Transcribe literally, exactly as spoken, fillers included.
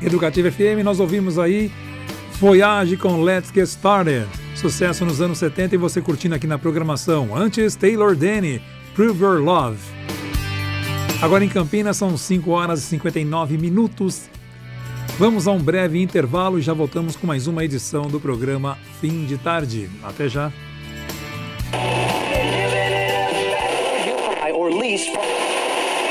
Educativa F M, nós ouvimos aí Voyage com Let's Get Started. Sucesso nos anos setenta e você curtindo aqui na programação. Antes, Taylor Denney, Prove Your Love. Agora em Campinas são cinco horas e cinquenta e nove minutos. Vamos a um breve intervalo e já voltamos com mais uma edição do programa Fim de Tarde. Até já. Or lease